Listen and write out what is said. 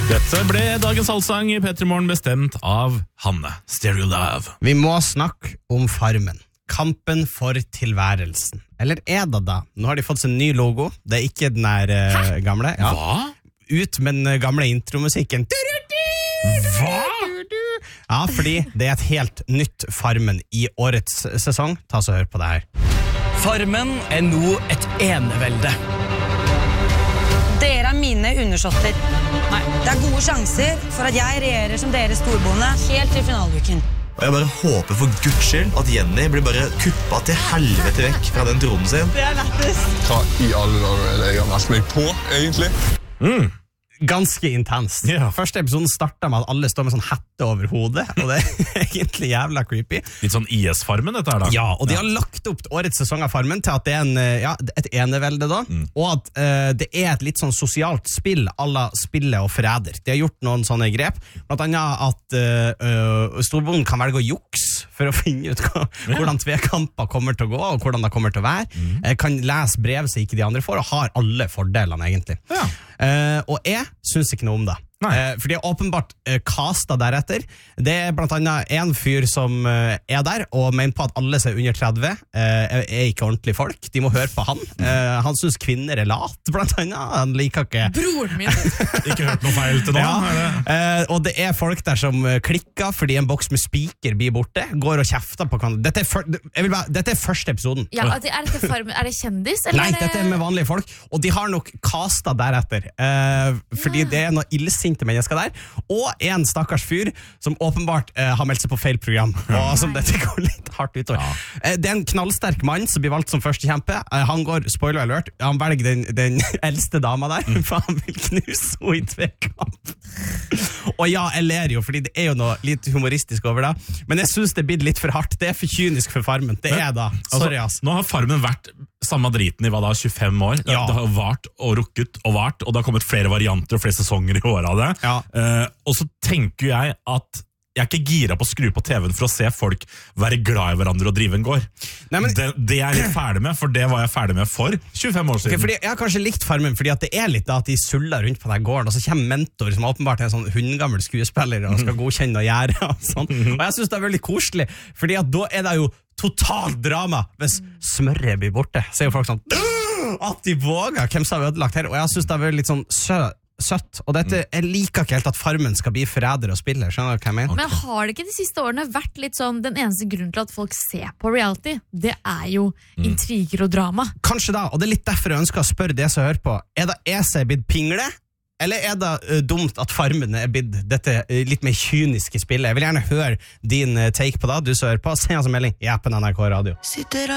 Dette ble dagens allsang i Petremorgen bestemt av Hanne Stereo Love. Vi må snakke om Farmen. Kampen for tilværelsen. Eller er det da? Nå har de fått sin ny logo. Det er ikke den der gamle. Ja. Hva? Ut med den gamle intromusikken. Hva? Ja, fordi det er et helt nytt Farmen i årets sesong. Ta så hør på det her. Farmen er nå et enevelde. Dere er mine undersåtter. Nei, det er gode sjanser for at jeg regjerer som deres storbonde helt til finaluken. Og jeg bare håper for Guds skyld at Jenny blir bare kuppet til helvete vekk fra den tronen sin. Det er lettest. Hva i alle dager er det jeg har vært meg på, egentlig? Ganske intenst. Ja. Første episoden startet med at alle står med sånn hette over hodet, og det er egentlig jævla creepy. Litt sånn IS-farmen dette her da. Ja, og de har lagt opp årets sesong av Farmen til at det er et enevelde da, og at det er et litt sånn sosialt spill à la Spillet og Forræder. De har gjort noen sånne grep, blant annet at storbonden kan velge å jukse for å finne ut hvordan tvekamper kommer til å gå, og hvordan det kommer til å være. Kan lese brev som ikke de andre får, og har alle fordelene egentlig. Ja. Og jeg synes ikke noe om det. For de har åpenbart kastet deretter. Det er blant annet en fyr som er der og mener på at alle som er under 30 er ikke ordentlige folk. De må høre på han. Han synes kvinner er lat, blant annet. Han liker ikke... Broren min. Ikke hørt noe feil til nå. Ja. Og det er folk der som klikker fordi en boks med spiker blir borte, går og kjefter på dette er første episoden. Ja, er det kjendis? Eller Nei, dette er med vanlige folk. Og de har nok kastet deretter. Fordi det er noe illsinte mennesker der, og en stakkars fyr som åpenbart har meldt seg på feil program, og som dette går litt hardt utover. Det er en knallsterk mann som blir valgt som førstekjempe. Han går, spoiler alert, han velger den eldste dama der, for han vil knuse henne i tvekamp. Og ja, jeg ler jo, fordi det er jo noe litt humoristisk over det, men jeg synes det blir litt for hardt. Det er for kynisk for Farmen. Det er da. Sorry, ass. Nå har Farmen vært samme driten i 25 år. Det har vart og rukket og vart, og det har kommet flere varianter og flere sesonger i året av det. Ja. Og så tenker jeg at jeg er ikke gira på å skru på TV-en for å se folk være glad i hverandre og drive en gård. Nei, men... det er jeg litt ferdig med, for det var jeg ferdig med for 25 år siden. Okay, fordi jeg har kanskje likt Farmen, fordi at det er litt da at de suller rundt på den gården, og så kommer mentor som åpenbart er en sånn hundgammel skuespiller og skal godkjenne og gjøre og sånn. Og jeg synes det er veldig koselig, fordi at da er det jo totalt drama hvis smørret blir borte. Så er jo folk sånn at de våger, hvem som har ødelagt her, og jeg synes det er veldig litt sånn søtt, og dette jeg liker ikke helt at Farmen skal bli forræder og spiller, skjønner du hva jeg mener? Men har det ikke de siste årene vært litt sånn, den eneste grunnen til at folk ser på reality, det er jo intriger og drama? Kanskje da, og det er litt derfor jeg ønsker å spørre det som hører på, er det jeg som er blitt pingle? Eller er det dumt at Farmen er blitt dette litt mer kyniske spillet? Jeg vil gjerne høre din take på det, du som hører på, send oss en melding i appen NRK Radio.